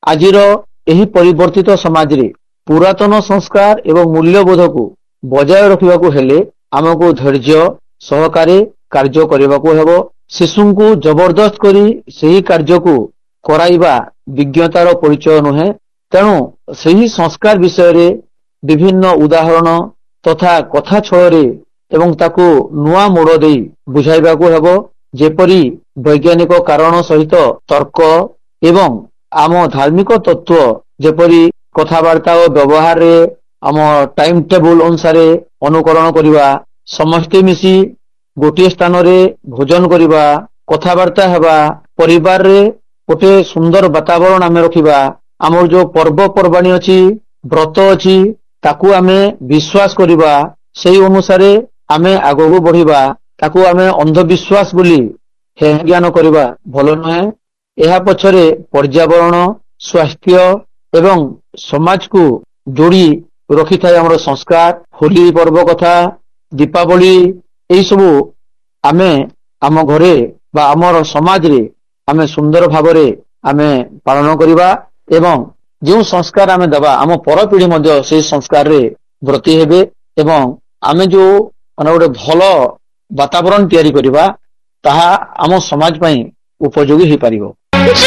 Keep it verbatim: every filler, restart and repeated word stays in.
ଆଜିର ଏହି ପରିବର୍ତ୍ତିତ ସମାଜରେ ପୁରାତନ ସଂସ୍କାର ଏବଂ ମୂଲ୍ୟବୋଧକୁ ବଜାୟ ରଖିବାକୁ ହେଲେ ଆମକୁ ଧୈର୍ଯ୍ୟ ସହକାରେ କାର୍ଯ୍ୟ କରିବାକୁ ହେବ। ଶିଶୁଙ୍କୁ ଜବରଦସ୍ତ କରି ସେହି କାର୍ଯ୍ୟକୁ କରାଇବା ବିଜ୍ଞତାର ପରିଚୟ ନୁହେଁ। ତେଣୁ ସେହି ସଂସ୍କାର ବିଷୟରେ ବିଭିନ୍ନ ଉଦାହରଣ ତଥା କଥା ଛଳରେ ଏବଂ ତାକୁ ନୂଆ ମୋଡ଼ ଦେଇ ବୁଝାଇବାକୁ ହେବ, ଯେପରି ବୈଜ୍ଞାନିକ କାରଣ ସହିତ ତର୍କ ଏବଂ ଆମ ଧାର୍ମିକ ତତ୍ତ୍ୱ ଯେପରି କଥାବାର୍ତ୍ତା ଓ ବ୍ୟବହାରରେ ଆମ ଟାଇମ ଟେବୁଲ ଅନୁସାରେ ଅନୁକରଣ କରିବା, ସମସ୍ତେ ମିଶି ଗୋଟିଏ ସ୍ଥାନରେ ଭୋଜନ କରିବା, କଥାବାର୍ତ୍ତା ହେବା, ପରିବାରରେ ଗୋଟେ ସୁନ୍ଦର ବାତାବରଣ ଆମେ ରଖିବା, ଆମର ଯୋଉ ପର୍ବପର୍ବାଣୀ ଅଛି, ବ୍ରତ ଅଛି, ତାକୁ ଆମେ ବିଶ୍ୱାସ କରିବା, ସେହି ଅନୁସାରେ ଆମେ ଆଗକୁ ବଢିବା। ତାକୁ ଆମେ ଅନ୍ଧବିଶ୍ୱାସ ବୋଲି ହେ ଜ୍ଞାନ କରିବା ଭଲ ନୁହେଁ। ଏହା ପଛରେ ପର୍ଯ୍ୟାବରଣ, ସ୍ୱାସ୍ଥ୍ୟ ଏବଂ ସମାଜକୁ ଯୋଡ଼ି ରଖିଥାଏ ଆମର ସଂସ୍କାର। ହୋଲି ପର୍ବ କଥା, ଦୀପାବଳି, ଏହି ସବୁ ଆମେ ଆମ ଘରେ ବା ଆମର ସମାଜରେ ଆମେ ସୁନ୍ଦର ଭାବରେ ଆମେ ପାଳନ କରିବା ଏବଂ ଯେଉଁ ସଂସ୍କାର ଆମେ ଦେବା ଆମ ପରପିଢ଼ି ମଧ୍ୟ ସେହି ସଂସ୍କାରରେ ବ୍ରତୀ ହେବେ ଏବଂ ଆମେ ଯୋଉ ମାନେ ଗୋଟେ ଭଲ ବାତାବରଣ ତିଆରି କରିବା ତାହା ଆମ ସମାଜ ପାଇଁ ଉପଯୋଗୀ ହୋଇପାରିବ।